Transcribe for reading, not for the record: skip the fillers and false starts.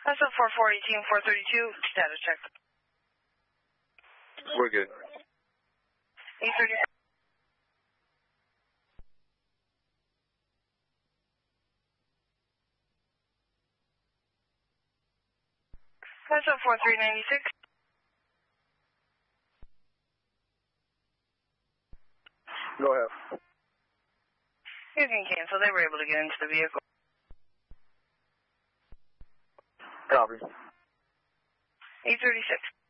That's up 4418, 432, status check. We're good. 830. That's up 4396. Go ahead. You can cancel. They were able to get into the vehicle. Copy. 836.